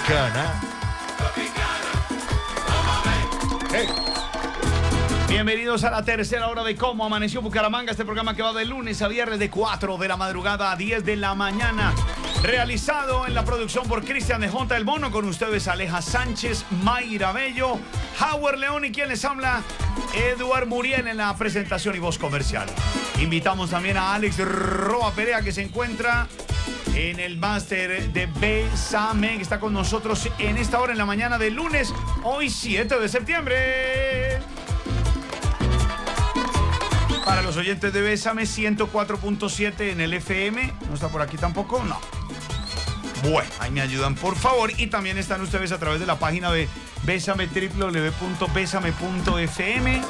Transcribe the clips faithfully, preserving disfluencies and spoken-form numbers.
Tropicana. Hey. Bienvenidos a la tercera hora de Cómo Amaneció Bucaramanga, este programa que va de lunes a viernes de cuatro de la madrugada a diez de la mañana. Realizado en la producción por Cristian de Jonta el Mono, con ustedes Aleja Sánchez, Mayra Bello, Howard León y quien les habla, Eduard Muriel en la presentación y voz comercial. Invitamos también a Alex Roa Perea, que se encuentra en el máster de Bésame, que está con nosotros en esta hora en la mañana de lunes, hoy siete de septiembre. Para los oyentes de Bésame, ciento cuatro punto siete en el F M. ¿No está por aquí tampoco? No. Bueno, ahí me ayudan, por favor. Y también están ustedes a través de la página de Bésame, doble u doble u doble u punto bésame punto f m,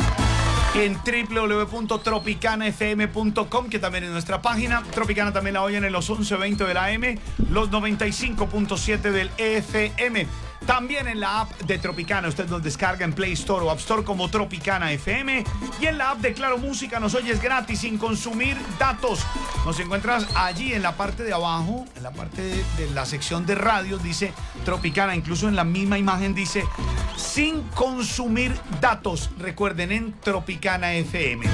en doble u doble u doble u punto tropicana f m punto com, que también es nuestra página. Tropicana también la oyen en los once veinte de la A M, los noventa y cinco punto siete del F M. También en la app de Tropicana, usted nos descarga en Play Store o App Store como Tropicana F M. Y en la app de Claro Música nos oyes gratis, sin consumir datos. Nos encuentras allí en la parte de abajo, en la parte de, de la sección de radios, dice Tropicana. Incluso en la misma imagen dice, sin consumir datos. Recuerden, en Tropicana F M.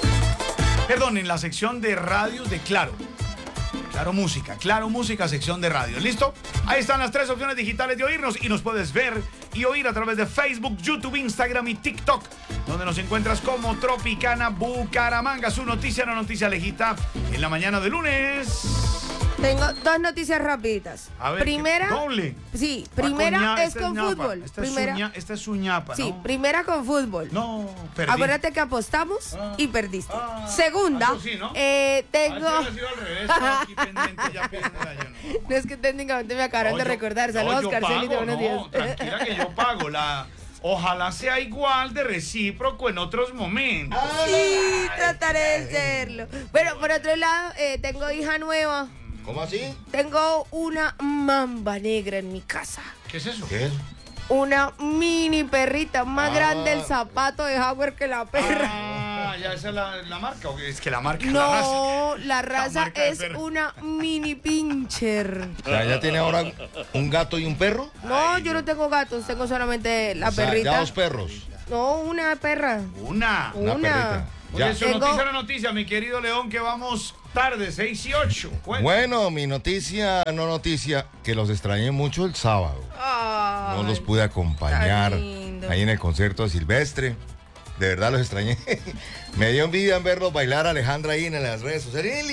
Perdón, en la sección de radios de Claro. Claro Música, Claro Música, sección de radio. ¿Listo? Ahí están las tres opciones digitales de oírnos y nos puedes ver y oír a través de Facebook, YouTube, Instagram y TikTok, donde nos encuentras como Tropicana Bucaramanga. Su noticia, no noticia, Alejita, en la mañana de lunes. Tengo dos noticias rapiditas. A ver, primera, doble. Sí, primera Cuña, es con ñapa. fútbol. Esta, primera, es, su ña, esta es su ñapa, sí, ¿no? primera con fútbol. No, perdí. Acuérdate que apostamos Ah, y perdiste. ah, Segunda, eso sí, ¿no? eh, tengo... Ah, sí, al revés, estaba aquí pendiente, ya pendiente, yo no. No, es que técnicamente me acabaron No, de yo- recordar. no, Saludos, yo Carcelito, pago, buenos no, días. tranquila que yo pago. La, ojalá sea igual de recíproco en otros momentos. Sí, trataré de serlo. Bueno, por otro lado, eh, tengo hija nueva. ¿Cómo así? Tengo una mamba negra en mi casa. ¿Qué es eso? ¿Qué es? Una mini perrita, más Ah. grande el zapato de Howard que la perra. Ah, ya esa es la, la marca. ¿O qué? Es que la marca es la raza. No, la raza marca de es perro. una mini pincher. O sea, ¿ya tiene ahora un gato y un perro? No, yo no tengo gatos, tengo solamente la O sea, perrita. ya dos perros. No, una perra. Una. Una Una. perrita. Oye, Ya. su Tengo- noticia, la noticia, mi querido León, que vamos tarde, seis y ocho. Cuenta. Bueno, mi noticia, no noticia, que los extrañé mucho el sábado. Ay, No los pude acompañar tan lindo. ahí en el concierto de Silvestre. De verdad los extrañé. Me dio envidia en verlos bailar a Alejandra ahí en las redes sociales.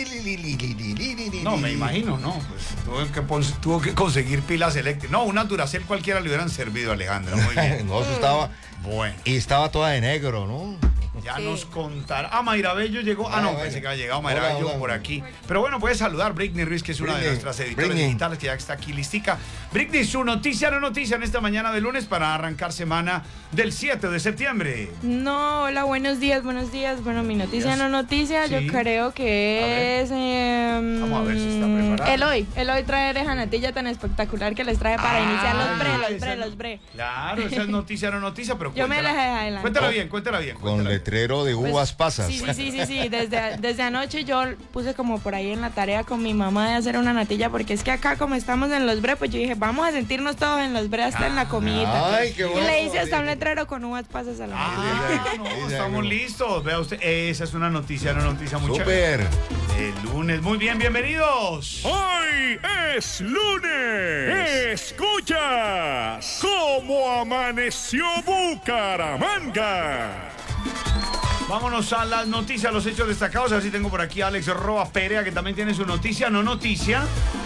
No, me imagino, no. Pues tuvo que, pon- tuvo que conseguir pilas eléctricas. No, una Duracell cualquiera le hubieran servido a Alejandra. Muy bien. No, eso estaba. Bueno, Y estaba toda de negro, ¿no? ya Sí. nos contará. Ah, Mayra Bello llegó. Ah, Ah, no, bueno. pensé que había llegado Mayra Hola, Bello hola. por aquí. Pero bueno, puedes saludar Britney Ruiz, que es una de Britney, nuestras editoras Britney. digitales, que ya está aquí listica. Britney, su noticia, no noticia en esta mañana de lunes para arrancar semana del siete de septiembre. No, hola, buenos días, buenos días. Bueno, mi noticia no noticia, Sí. yo creo que es... em, Vamos a ver si está preparada. Eloy, Eloy trae esa natilla tan espectacular que les trae para Ah, iniciar los bre, los esa bre, no- los bre. Claro, esa es noticia, no noticia, pero Yo me cuéntala. la dejé adelante. Cuéntala bien, cuéntala bien. Con cuéntala bien. letrero de Pues, uvas pasas. Sí, sí, sí, sí, sí. Desde, desde anoche yo puse como por ahí en la tarea con mi mamá de hacer una natilla, porque es que acá como estamos en los bre, pues yo dije, vamos a sentirnos todos en los bre hasta en la comida. Ay, qué Y bueno. le hice hasta un letrero con uvas pasas a la Ah, Sí, no, sí, sí, estamos sí. listos. Vea usted, esa es una noticia, una noticia muy Súper. chévere. El lunes, muy bien, bienvenidos. Hoy es lunes. Escuchas cómo amaneció Bucaramanga. Vámonos a las noticias, los hechos destacados. A ver si tengo por aquí a Alex Roa Perea, que también tiene su noticia, no noticia.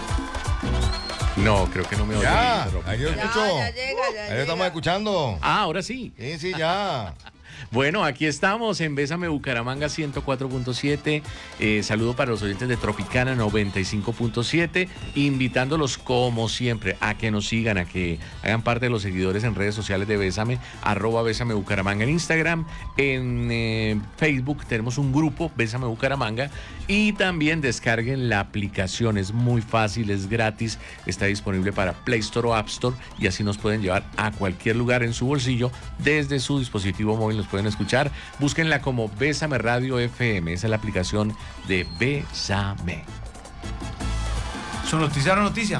No, creo que no me oye. Ya, Rob. ahí yo Ya, escucho. ya llega, ya Ahí llega. estamos escuchando. Ah, ahora sí. Sí, sí, ya. Bueno, aquí estamos en Bésame Bucaramanga ciento cuatro punto siete. Eh, saludo para los oyentes de Tropicana noventa y cinco punto siete. Invitándolos, como siempre, a que nos sigan, a que hagan parte de los seguidores en redes sociales de Bésame, arroba Bésame Bucaramanga en Instagram. En eh, Facebook tenemos un grupo, Bésame Bucaramanga. Y también descarguen la aplicación, es muy fácil, es gratis, está disponible para Play Store o App Store y así nos pueden llevar a cualquier lugar en su bolsillo, desde su dispositivo móvil nos pueden escuchar. Búsquenla como Bésame Radio F M, esa es la aplicación de Bésame. Su noticia, no noticia.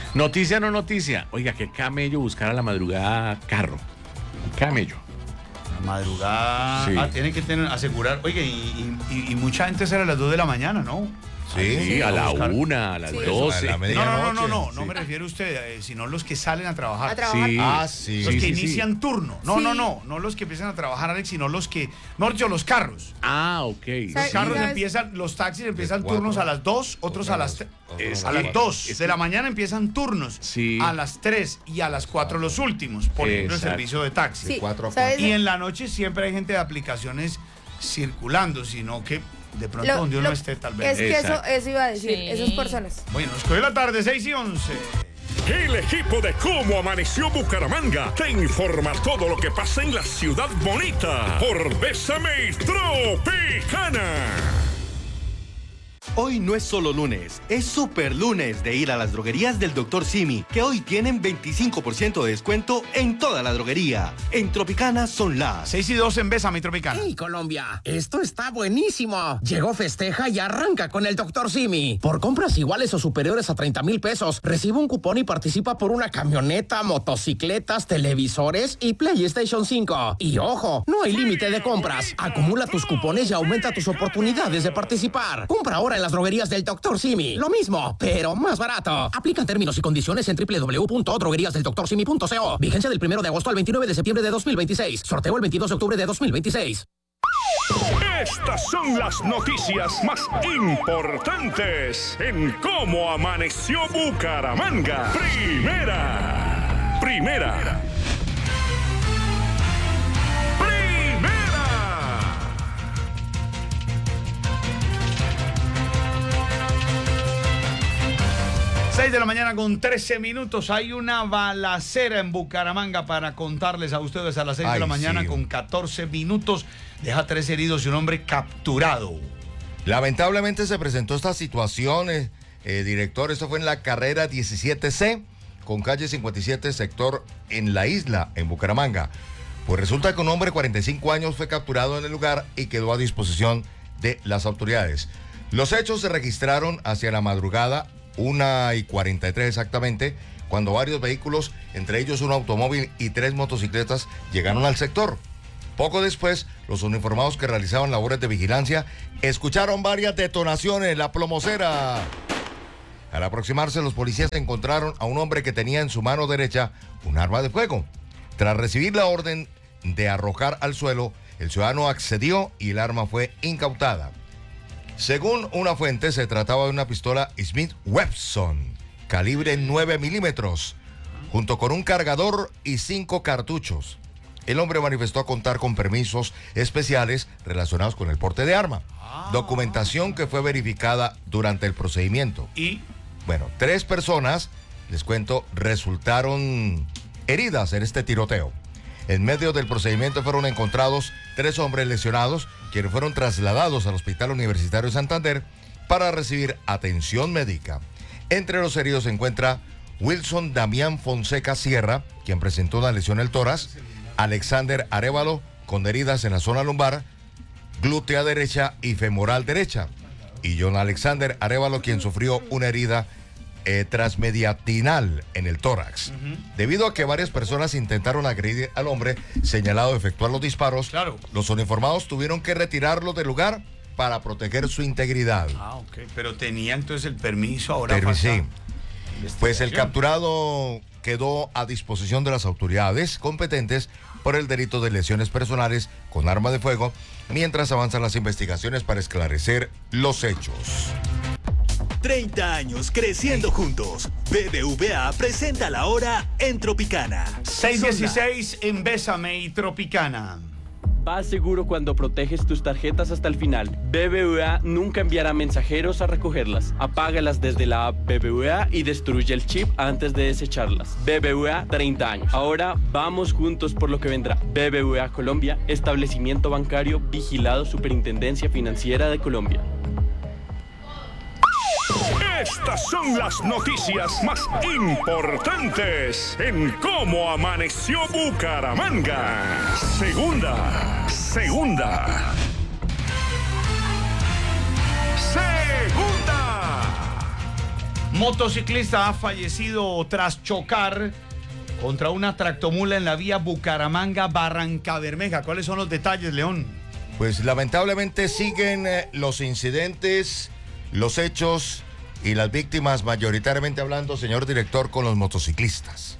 Noticia no noticia. Oiga, qué camello buscar a la madrugada carro. Camello. La madrugada. Sí. Ah, tienen que tener, asegurar. Oye, y, y, y mucha gente sale a las dos de la mañana, ¿no? Sí, Sí, a la buscar. una, a las Sí. doce. A la No, media- no, no, no, no, Sí. no me refiero a usted, eh, sino los que salen a trabajar. A trabajar. Sí. Ah, sí. Los Sí, que sí, sí. inician turno. No, Sí. no, no, no los que empiezan a trabajar, Alex, sino los que, no, yo, los carros. Ah, ok. ¿Sabe- Los carros ¿sabes? empiezan, los taxis empiezan cuatro, turnos a las dos, otros a las tre- Es a las que- dos es de que- la mañana empiezan turnos. Sí. A las tres y a las cuatro los últimos, por ejemplo, el Exacto. servicio de taxi. Sí, cuatro a ¿sabes? Y en la noche siempre hay gente de aplicaciones circulando, sino que de pronto Lo- donde uno lo- esté tal vez. Es que eso, Exacto. eso iba a decir, Sí. esas personas. Bueno, nos coge la tarde, seis y once. El equipo de Cómo Amaneció Bucaramanga te informa todo lo que pasa en la ciudad bonita por Bésame y Tropicana. Hoy no es solo lunes, es super lunes de ir a las droguerías del doctor Simi, que hoy tienen veinticinco por ciento de descuento en toda la droguería. En Tropicana son las... seis y doce en Bésame Tropicana. ¡Hey, Colombia! Esto está buenísimo. Llegó, festeja y arranca con el doctor Simi. Por compras iguales o superiores a treinta mil pesos, recibe un cupón y participa por una camioneta, motocicletas, televisores y PlayStation cinco. Y ojo, no hay límite de compras. Acumula tus cupones y aumenta tus oportunidades de participar. Compra ahora en las droguerías del doctor Simi. Lo mismo, pero más barato. Aplican términos y condiciones en doble u doble u doble u punto droguerías del doctor simi punto co. Vigencia del primero de agosto al veintinueve de septiembre de dos mil veintiséis. Sorteo el veintidós de octubre de dos mil veintiséis. Estas son las noticias más importantes en Cómo Amaneció Bucaramanga. Primera. Primera. seis de la mañana con trece minutos. Hay una balacera en Bucaramanga para contarles a ustedes a las seis de Ay, la mañana sí. con catorce minutos. Deja tres heridos y un hombre capturado. Lamentablemente se presentó esta situación, eh, eh, director. Esto fue en la carrera diecisiete C, con calle cincuenta y siete, sector en la isla, en Bucaramanga. Pues resulta que un hombre de cuarenta y cinco años fue capturado en el lugar y quedó a disposición de las autoridades. Los hechos se registraron hacia la madrugada, una y cuarenta y tres exactamente, cuando varios vehículos, entre ellos un automóvil y tres motocicletas, llegaron al sector. Poco después, los uniformados que realizaban labores de vigilancia escucharon varias detonaciones, la plomosera. Al aproximarse, los policías encontraron a un hombre que tenía en su mano derecha un arma de fuego. Tras recibir la orden de arrojar al suelo, el ciudadano accedió y el arma fue incautada. Según una fuente, se trataba de una pistola Smith Wesson, calibre nueve milímetros, junto con un cargador y cinco cartuchos. El hombre manifestó contar con permisos especiales relacionados con el porte de arma, documentación que fue verificada durante el procedimiento. Y Bueno, tres personas, les cuento, resultaron heridas en este tiroteo. En medio del procedimiento fueron encontrados tres hombres lesionados, quienes fueron trasladados al Hospital Universitario de Santander para recibir atención médica. Entre los heridos se encuentra Wilson Damián Fonseca Sierra, quien presentó una lesión en el tórax, Alexander Arévalo, con heridas en la zona lumbar, glútea derecha y femoral derecha, y John Alexander Arévalo, quien sufrió una herida eh, transmediatinal en el tórax. Debido a que varias personas intentaron agredir al hombre señalado de efectuar los disparos, Claro. los uniformados tuvieron que retirarlo del lugar para proteger su integridad. Ah, ok. Pero tenía entonces el permiso ahora. Pero falta sí. Pues el investigación. capturado quedó a disposición de las autoridades competentes por el delito de lesiones personales con arma de fuego, mientras avanzan las investigaciones para esclarecer los hechos. treinta años creciendo juntos. B B V A presenta la hora en Tropicana. seis Son las- dieciséis en Bésame y Tropicana. Vas seguro cuando proteges tus tarjetas hasta el final. B B V A nunca enviará mensajeros a recogerlas. Apágalas desde la app B B V A y destruye el chip antes de desecharlas. B B V A, treinta años. Ahora vamos juntos por lo que vendrá. B B V A Colombia, establecimiento bancario vigilado Superintendencia Financiera de Colombia. Estas son las noticias más importantes en Cómo Amaneció Bucaramanga. Segunda, segunda. Segunda. Motociclista ha fallecido tras chocar contra una tractomula en la vía Bucaramanga-Barrancabermeja. ¿Cuáles son los detalles, León? Pues lamentablemente siguen eh, los incidentes, los hechos y las víctimas, mayoritariamente hablando, señor director, con los motociclistas.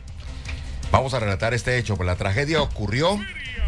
Vamos a relatar este hecho, pues la tragedia ocurrió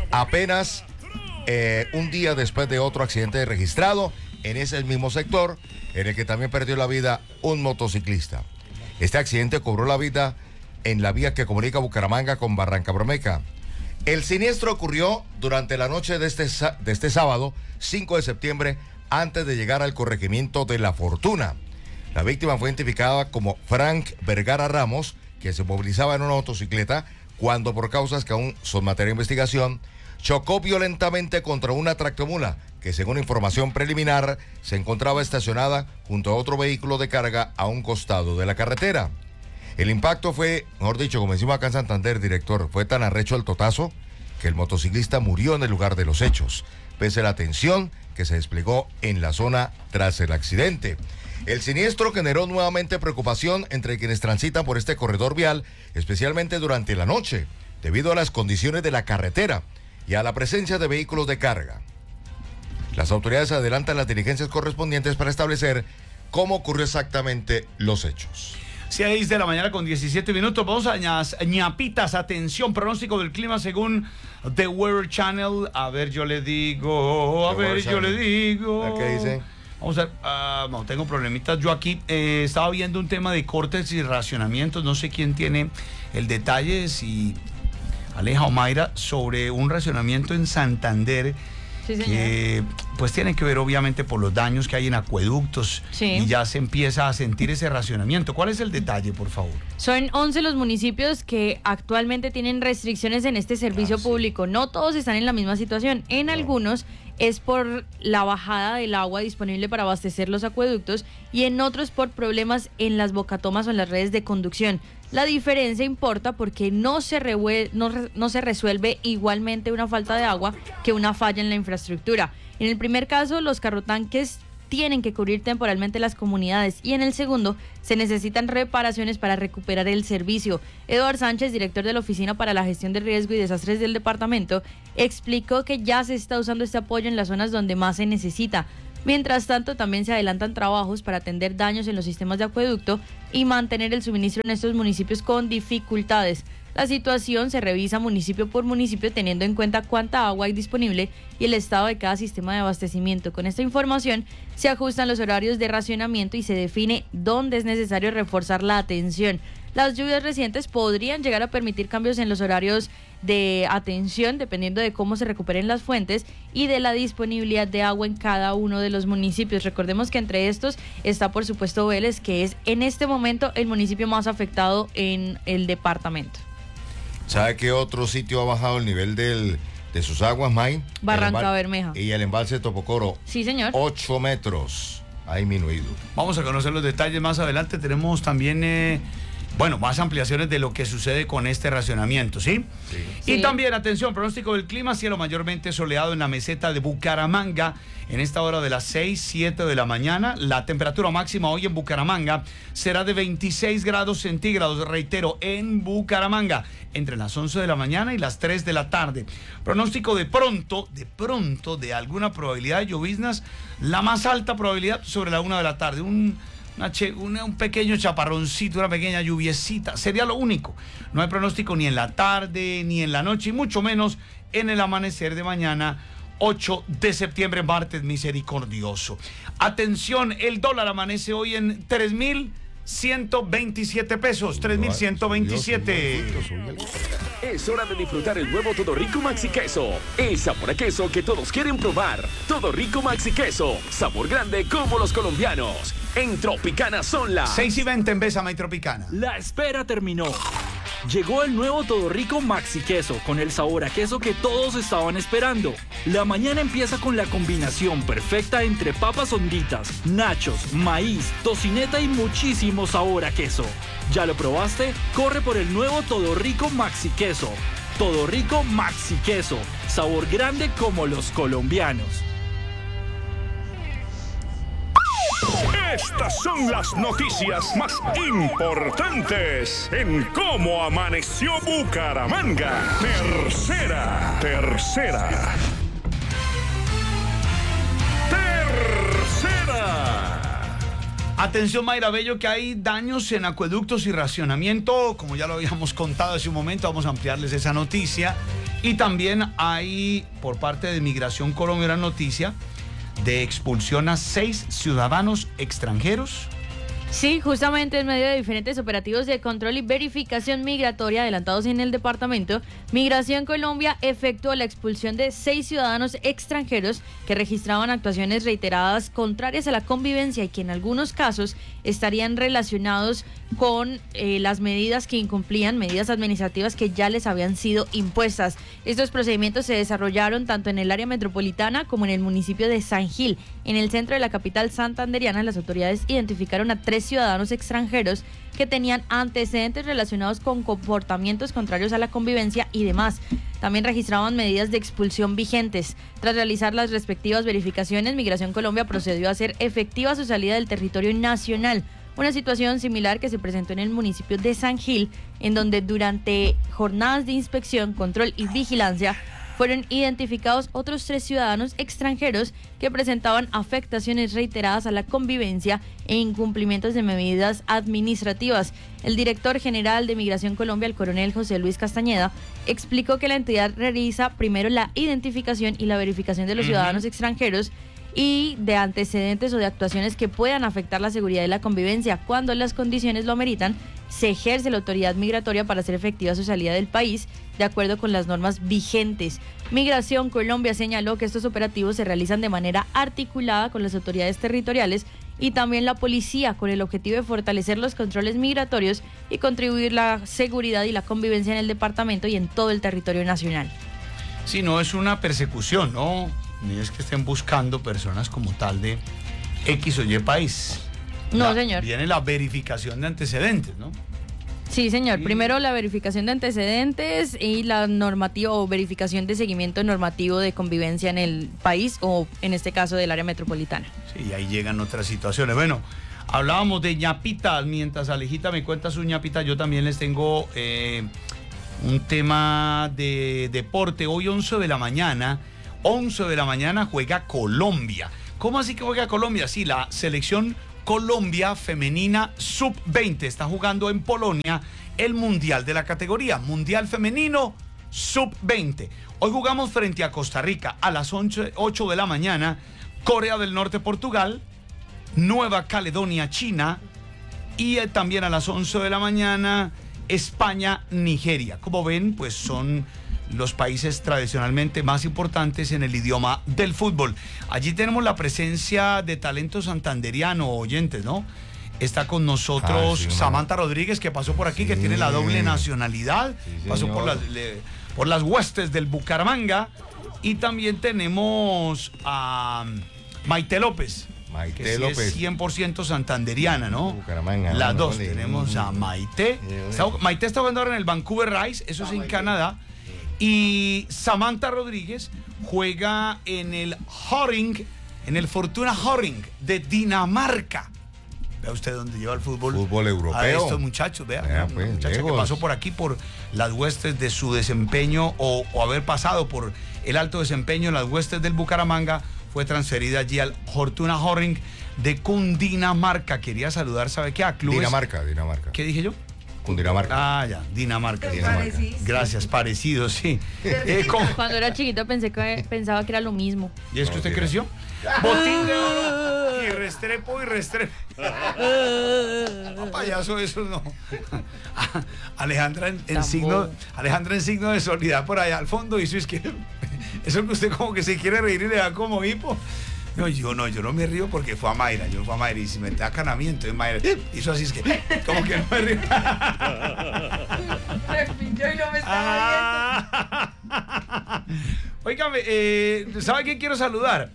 apenas eh, un día después de otro accidente registrado en ese mismo sector, en el que también perdió la vida un motociclista. Este accidente cobró la vida en la vía que comunica Bucaramanga con Barrancabermeja. El siniestro ocurrió durante la noche de este, de este sábado, cinco de septiembre, antes de llegar al corregimiento de La Fortuna. La víctima fue identificada como Frank Vergara Ramos, que se movilizaba en una motocicleta cuando, por causas que aún son materia de investigación, chocó violentamente contra una tractomula que, según información preliminar, se encontraba estacionada junto a otro vehículo de carga a un costado de la carretera. El impacto fue, mejor dicho, como decimos acá en Santander, director, fue tan arrecho el totazo que el motociclista murió en el lugar de los hechos, pese a la tensión que se desplegó en la zona tras el accidente. El siniestro generó nuevamente preocupación entre quienes transitan por este corredor vial, especialmente durante la noche, debido a las condiciones de la carretera y a la presencia de vehículos de carga. Las autoridades adelantan las diligencias correspondientes para establecer cómo ocurrió exactamente los hechos. seis de la mañana con diecisiete minutos. Vamos a ñas, ñapitas. Atención, pronóstico del clima según The Weather Channel. A ver, yo le digo. A The ver, Weather yo Channel. le digo. ¿Qué dice? Vamos a ver. Uh, no, tengo problemitas. Yo aquí eh, estaba viendo un tema de cortes y racionamientos. No sé quién tiene el detalle, si Aleja o Mayra, sobre un racionamiento en Santander. Sí, señor. Que pues tiene que ver obviamente por los daños que hay en acueductos. Sí. Y ya se empieza a sentir ese racionamiento. ¿Cuál es el detalle, por favor? Son once los municipios que actualmente tienen restricciones en este servicio Ah, sí. público. No todos están en la misma situación. En No. algunos es por la bajada del agua disponible para abastecer los acueductos y en otros por problemas en las bocatomas o en las redes de conducción. La diferencia importa porque no se, revue- no, re- no se resuelve igualmente una falta de agua que una falla en la infraestructura. En el primer caso, los carrotanques tienen que cubrir temporalmente las comunidades y en el segundo se necesitan reparaciones para recuperar el servicio. Eduardo Sánchez, director de la Oficina para la Gestión de Riesgo y Desastres del departamento, explicó que ya se está usando este apoyo en las zonas donde más se necesita. Mientras tanto, también se adelantan trabajos para atender daños en los sistemas de acueducto y mantener el suministro en estos municipios con dificultades. La situación se revisa municipio por municipio teniendo en cuenta cuánta agua hay disponible y el estado de cada sistema de abastecimiento. Con esta información se ajustan los horarios de racionamiento y se define dónde es necesario reforzar la atención. Las lluvias recientes podrían llegar a permitir cambios en los horarios de atención dependiendo de cómo se recuperen las fuentes y de la disponibilidad de agua en cada uno de los municipios. Recordemos que entre estos está por supuesto Vélez, que es en este momento el municipio más afectado en el departamento. ¿Sabe qué otro sitio ha bajado el nivel del, de sus aguas, May? Barrancabermeja. Y el embalse de Topocoro. Sí, señor. ocho metros. Ha disminuido. Vamos a conocer los detalles más adelante. Tenemos también, eh, bueno, más ampliaciones de lo que sucede con este racionamiento, ¿sí? Sí. Y Sí. también, atención, pronóstico del clima, cielo mayormente soleado en la meseta de Bucaramanga en esta hora de las seis, siete de la mañana. La temperatura máxima hoy en Bucaramanga será de veintiséis grados centígrados, reitero, en Bucaramanga, entre las once de la mañana y las tres de la tarde. Pronóstico de pronto, de pronto, de alguna probabilidad de lloviznas, la más alta probabilidad sobre la una de la tarde. Un Una che, una, un pequeño chaparroncito, una pequeña lluviecita, sería lo único. No hay pronóstico ni en la tarde, ni en la noche, y mucho menos en el amanecer de mañana, ocho de septiembre, martes misericordioso. Atención, el dólar amanece hoy en tres mil ciento veintisiete pesos, tres mil ciento veintisiete. Es hora de disfrutar el nuevo Todo Rico Maxi Queso. El sabor a queso que todos quieren probar. Todo Rico Maxi Queso. Sabor grande como los colombianos. En Tropicana son las seis y veinte en Bésame y Tropicana. La espera terminó. Llegó el nuevo Todo Rico Maxi Queso con el sabor a queso que todos estaban esperando. La mañana empieza con la combinación perfecta entre papas honditas, nachos, maíz, tocineta y muchísimo sabor a queso. ¿Ya lo probaste? Corre por el nuevo Todo Rico Maxi Queso. Todo Rico Maxi Queso. Sabor grande como los colombianos. Estas son las noticias más importantes en Cómo Amaneció Bucaramanga. Tercera, tercera. Tercera. Atención, Mayra Bello, que hay daños en acueductos y racionamiento, como ya lo habíamos contado hace un momento, vamos a ampliarles esa noticia. Y también hay, por parte de Migración Colombia, una noticia de expulsión a seis ciudadanos extranjeros. Sí, justamente en medio de diferentes operativos de control y verificación migratoria adelantados en el departamento, Migración Colombia efectuó la expulsión de seis ciudadanos extranjeros que registraban actuaciones reiteradas contrarias a la convivencia y que en algunos casos estarían relacionados con eh, las medidas que incumplían, medidas administrativas que ya les habían sido impuestas. Estos procedimientos se desarrollaron tanto en el área metropolitana como en el municipio de San Gil. En el centro de la capital santanderiana, las autoridades identificaron a tres ciudadanos extranjeros que tenían antecedentes relacionados con comportamientos contrarios a la convivencia y demás. También registraban medidas de expulsión vigentes. Tras realizar las respectivas verificaciones, Migración Colombia procedió a hacer efectiva su salida del territorio nacional. Una situación similar que se presentó en el municipio de San Gil, en donde durante jornadas de inspección, control y vigilancia fueron identificados otros tres ciudadanos extranjeros que presentaban afectaciones reiteradas a la convivencia e incumplimientos de medidas administrativas. El director general de Migración Colombia, el coronel José Luis Castañeda, explicó que la entidad realiza primero la identificación y la verificación de los uh-huh. ciudadanos extranjeros y de antecedentes o de actuaciones que puedan afectar la seguridad y la convivencia. Cuando las condiciones lo ameritan, se ejerce la autoridad migratoria para hacer efectiva su salida del país de acuerdo con las normas vigentes. Migración Colombia señaló que estos operativos se realizan de manera articulada con las autoridades territoriales y también la policía, con el objetivo de fortalecer los controles migratorios y contribuir la seguridad y la convivencia en el departamento y en todo el territorio nacional. Sí, no es una persecución, ¿no? Ni es que estén buscando personas como tal de X o Y país. No, la, señor. Viene la verificación de antecedentes, ¿no? Sí, señor. Sí. Primero la verificación de antecedentes y la normativa o verificación de seguimiento normativo de convivencia en el país o en este caso del área metropolitana. Sí, y ahí llegan otras situaciones. Bueno, hablábamos de ñapitas. Mientras Alejita me cuenta su ñapita, yo también les tengo eh, un tema de deporte. Hoy once de la mañana, once de la mañana juega Colombia. ¿Cómo así que juega Colombia? Sí, la selección Colombia femenina sub veinte está jugando en Polonia el mundial de la categoría, mundial femenino sub veinte. Hoy jugamos frente a Costa Rica a las ocho de la mañana, Corea del Norte, Portugal, Nueva Caledonia, China y eh, también a las once de la mañana España, Nigeria. Como ven, pues son los países tradicionalmente más importantes en el idioma del fútbol. Allí tenemos la presencia de talento santanderiano, oyentes, ¿no? Está con nosotros ah, sí, Samantha Rodríguez, que pasó por aquí, sí, que tiene la doble nacionalidad, sí, pasó por las, le, por las huestes del Bucaramanga. Y también tenemos a Maite López, Maite que sí López. Es cien por ciento santanderiana, ¿no? Bucaramanga. Las dos. Vale. Tenemos a Maite. Está, Maite está jugando ahora en el Vancouver Rice, eso es en Canadá. Y Samantha Rodríguez juega en el Horing, en el Fortuna Horing de Dinamarca. Vea usted dónde lleva el fútbol. Fútbol europeo. A estos muchachos, vea. vea pues, una muchacha lejos. Que pasó por aquí por las huestes de su desempeño o, o haber pasado por el alto desempeño en las huestes del Bucaramanga, fue transferida allí al Fortuna Horing de Cundinamarca. Quería saludar, ¿sabe qué? A clubes. Dinamarca, Dinamarca. ¿Qué dije yo? Cundinamarca. Ah, ya, Dinamarca. Dinamarca. Gracias, parecido, sí. Eh, Cuando era chiquito pensé que pensaba que era lo mismo. ¿Y es que usted creció? Botín de oro y restrepo y restrepo. No, payaso, eso no. Alejandra en, en signo, Alejandra en signo de solidaridad por allá al fondo hizo es que eso que usted como que se quiere reír y le da como hipo. No, yo no, yo no me río porque fue a Mayra, yo fue a Mayra y si me atacan a mí, entonces Mayra hizo así, es que como que no me río. Yo no me estaba viendo. Óigame, eh, ¿sabe quién quiero saludar?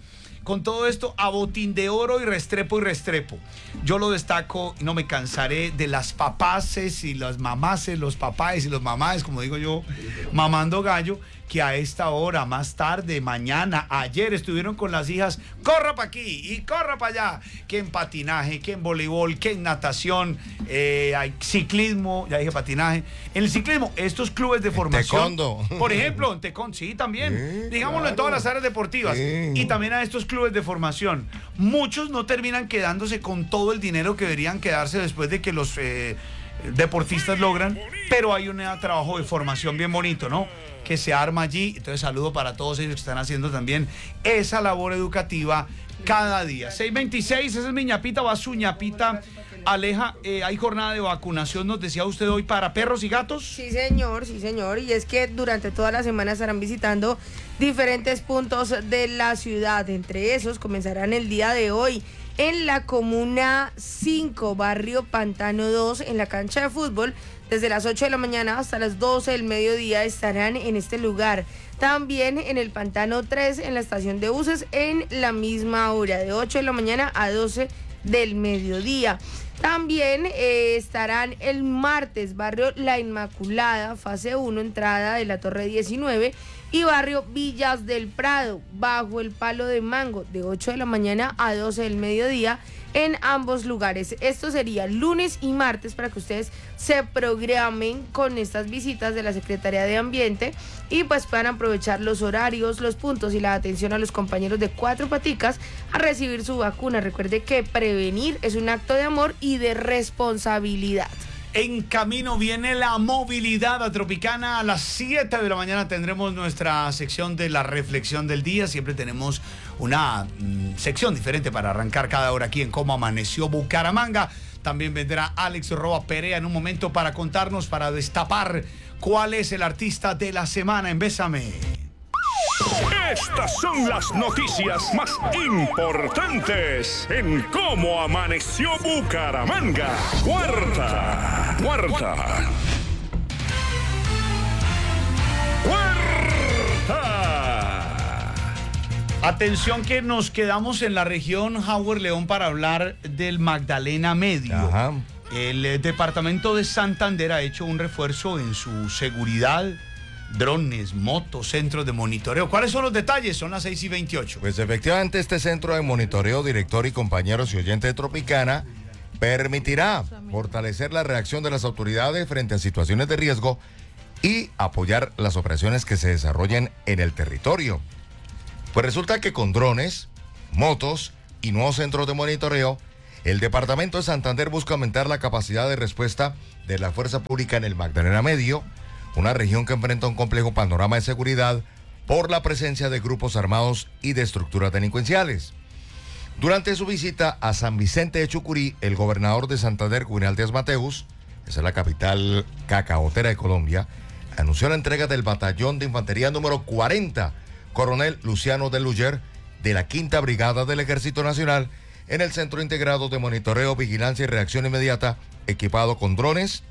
con todo esto a botín de oro y restrepo y restrepo. Yo lo destaco, no me cansaré de las papaces y las mamaces, los papáes y los mamáes, como digo yo, mamando gallo, que a esta hora, más tarde, mañana, ayer estuvieron con las hijas, corra para aquí y corra para allá, que en patinaje, que en voleibol, que en natación, eh, hay ciclismo, ya dije patinaje, en el ciclismo, estos clubes de formación, taekwondo. por ejemplo, en taekwondo, sí, también, Sí, digámoslo, claro. en todas las áreas deportivas, Sí. y también a estos clubes de formación. Muchos no terminan quedándose con todo el dinero que deberían quedarse después de que los eh, deportistas logran, pero hay un trabajo de formación bien bonito, ¿no?, que se arma allí. Entonces saludo para todos ellos que están haciendo también esa labor educativa cada día. seis veintiséis, esa es mi ñapita, va su ñapita. Aleja, eh, hay jornada de vacunación, nos decía usted hoy, para perros y gatos. Sí, señor, sí, señor. Y es que durante toda la semana estarán visitando diferentes puntos de la ciudad. Entre esos comenzarán el día de hoy en la Comuna cinco, barrio Pantano dos, en la cancha de fútbol. Desde las ocho de la mañana hasta las doce del mediodía estarán en este lugar. También en el Pantano tres, en la estación de buses, en la misma hora, de ocho de la mañana a doce del mediodía. También eh, estarán el martes, barrio La Inmaculada, fase uno, entrada de la Torre diecinueve, y barrio Villas del Prado, bajo el Palo de Mango, de ocho de la mañana a doce del mediodía, en ambos lugares. Esto sería lunes y martes para que ustedes se programen con estas visitas de la Secretaría de Ambiente y pues puedan aprovechar los horarios, los puntos y la atención a los compañeros de Cuatro Paticas a recibir su vacuna. Recuerde que prevenir es un acto de amor y de responsabilidad. En camino viene la movilidad a Tropicana. A las siete de la mañana tendremos nuestra sección de la reflexión del día. Siempre tenemos una mm, sección diferente para arrancar cada hora aquí en Cómo Amaneció Bucaramanga. También vendrá Alex Roa Perea en un momento para contarnos, para destapar cuál es el artista de la semana en Bésame. Estas son las noticias más importantes en Cómo Amaneció Bucaramanga. Cuarta, cuarta, cuarta. Atención que nos quedamos en la región Howard León para hablar del Magdalena Medio. Ajá. El eh, departamento de Santander ha hecho un refuerzo en su seguridad, drones, motos, centros de monitoreo. ¿Cuáles son los detalles? Son las seis y veintiocho. Pues efectivamente este centro de monitoreo, director y compañeros y oyentes de Tropicana, permitirá fortalecer la reacción de las autoridades frente a situaciones de riesgo y apoyar las operaciones que se desarrollen en el territorio. Pues resulta que con drones, motos y nuevos centros de monitoreo, el departamento de Santander busca aumentar la capacidad de respuesta de la fuerza pública en el Magdalena Medio, una región que enfrenta un complejo panorama de seguridad por la presencia de grupos armados y de estructuras delincuenciales. Durante su visita a San Vicente de Chucurí, el gobernador de Santander, Juvenal Díaz Mateus, esa es la capital cacaotera de Colombia, anunció la entrega del batallón de infantería número cuarenta, coronel Luciano de Luyer, de la quinta Brigada del Ejército Nacional, en el Centro Integrado de Monitoreo, Vigilancia y Reacción Inmediata, equipado con drones,